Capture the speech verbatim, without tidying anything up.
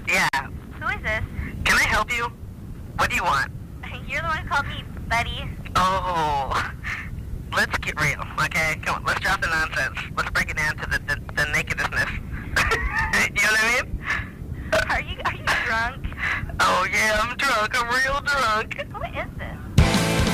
Yeah. Who is this? Can I help you? What do you want? You're the one who called me Betty. Oh, let's get real, okay? Come on, let's drop the nonsense. Let's break it down to the, the, the nakedness. You know what I mean? Are you are you drunk? Oh, yeah, I'm drunk. I'm real drunk. Who is